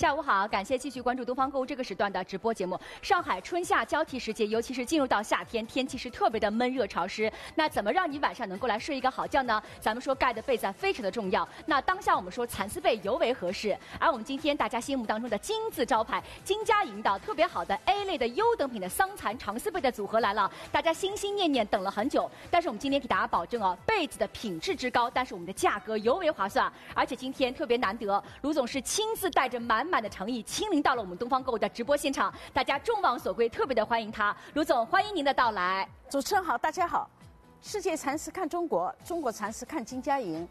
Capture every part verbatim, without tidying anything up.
下午好，感谢继续关注东方购物这个时段的直播节目。上海春夏交替时节，尤其是进入到夏天，天气是特别的闷热潮湿。那怎么让你晚上能够来睡一个好觉呢？咱们说盖的被子非常的重要。那当下我们说蚕丝被尤为合适。而我们今天大家心目当中的金字招牌，金佳银的特别好的 A 类的优等品的桑蚕长丝被的组合来了，大家心心念念等了很久。但是我们今天给大家保证哦，被子的品质之高，但是我们的价格尤为划算。而且今天特别难得，卢总是亲自带着满满的诚意，亲临到了我们东方购物的直播现场，大家众望所归，特别的欢迎他。卢总，欢迎您的到来。 主持人好，大家好。世界蚕丝看中国，中国蚕丝看金佳银。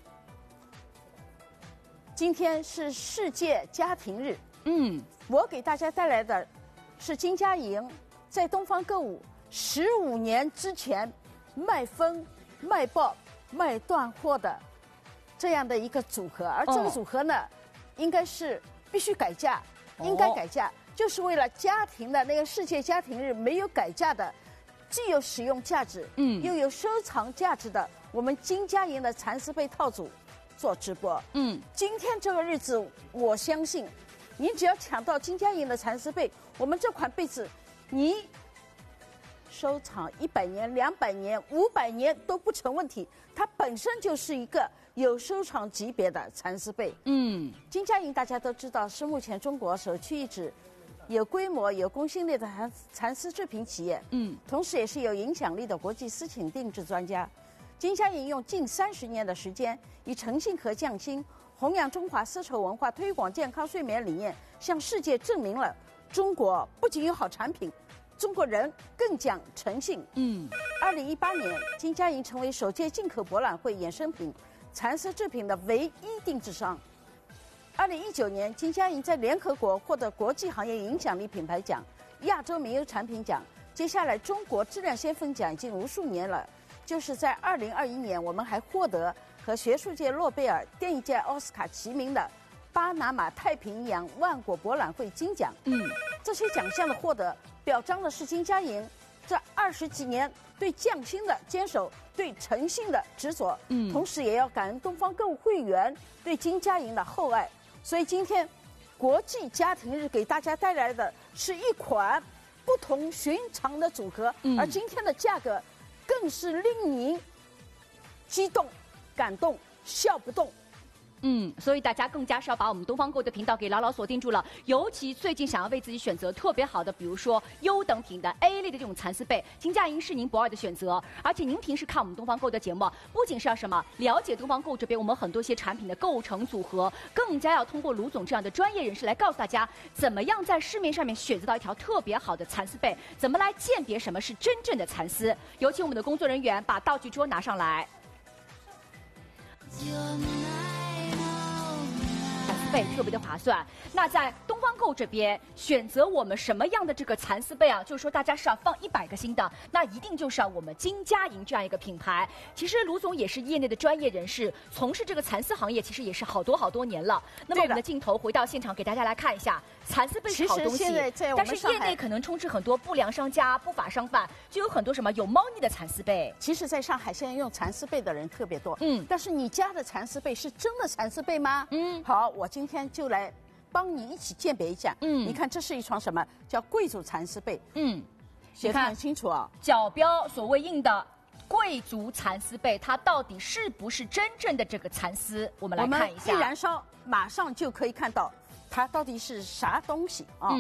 今天是世界家庭日， 嗯， 我给大家带来的是金佳银在东方购物十五年之前卖疯、卖爆、卖断货的这样的一个组合，而这个组合呢，哦、应该是必须改价，应该改价，哦、就是为了家庭的那个世界家庭日没有改价的，既有使用价值，嗯，又有收藏价值的，我们金佳银的蚕丝被套组做直播。嗯，今天这个日子，我相信，您只要抢到金佳银的蚕丝被，我们这款被子，你收藏一百年、两百年、五百年都不成问题。它本身就是一个有收藏级别的蚕丝被。嗯，金佳银大家都知道是目前中国首屈一指、有规模、有公信力的蚕蚕丝制品企业。嗯，同时也是有影响力的国际私企定制专家。金佳银用近三十年的时间，以诚信和匠心，弘扬中华丝绸文化，推广健康睡眠理念，向世界证明了中国不仅有好产品，中国人更讲诚信。嗯，二零一八年，金佳银成为首届进口博览会衍生品蚕丝制品的唯一定制商。二零一九年，金佳银在联合国获得国际行业影响力品牌奖、亚洲名优产品奖。接下来，中国质量先锋奖已经无数年了。就是在二零二一年，我们还获得和学术界诺贝尔、电影界奥斯卡齐名的巴拿马太平洋万国博览会金奖。嗯，这些奖项的获得，表彰的是金佳银这二十几年对匠心的坚守、对诚信的执着。嗯，同时也要感恩东方购物会员对金佳银的厚爱。所以今天国际家庭日给大家带来的是一款不同寻常的组合，嗯、而今天的价格更是令您激动、感动、笑不动。 嗯，所以大家更加是要把我们东方购物的频道给牢牢锁定住了。尤其最近想要为自己选择特别好的，比如说优等品的 A 类的这种蚕丝被，金佳银是您不二的选择。而且您平时看我们东方购物的节目，不仅是要什么了解东方购物这边我们很多些产品的构成组合，更加要通过卢总这样的专业人士来告诉大家，怎么样在市面上面选择到一条特别好的蚕丝被，怎么来鉴别什么是真正的蚕丝。有请我们的工作人员把道具桌拿上来。被特别的划算。那在东方购这边选择我们什么样的这个蚕丝被啊？就是说大家是要放一百个心的，那一定就是要我们金佳银这样一个品牌。其实卢总也是业内的专业人士，从事这个蚕丝行业其实也是好多好多年了。那么我们的镜头回到现场给大家来看一下，蚕丝被是好东西，但是业内可能充斥很多不良商家、不法商贩，就有很多什么有猫腻的蚕丝被。 其实，在上海现在用蚕丝被的人特别多，嗯，但是你家的蚕丝被是真的蚕丝被吗？嗯，好，我今天就来帮你一起鉴别一下。嗯，你看这是一床什么叫贵族蚕丝被？嗯，写得很清楚啊， 角标所谓印的贵族蚕丝被，它到底是不是真正的这个蚕丝？我们来看一下。 一燃烧，马上就可以看到它到底是啥东西啊。嗯